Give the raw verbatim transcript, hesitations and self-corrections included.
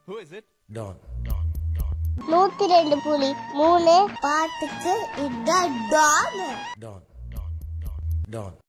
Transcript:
Who is it? Don. நூத்தி ரெண்டு புலி மூணு பாட்டுக்கு இதான் டான். Don. Don.